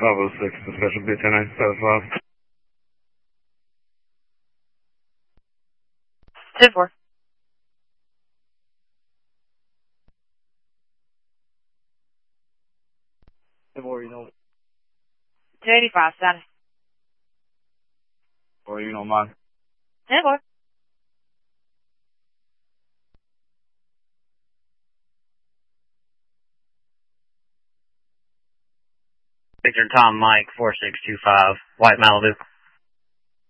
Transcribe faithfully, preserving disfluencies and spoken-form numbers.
five oh six, the special B ten nine seven five. ten four. ten four, you know. two eighty-five, Saturday. Or you know mine. ten four. Victor Tom Mike four six two five, White Malibu.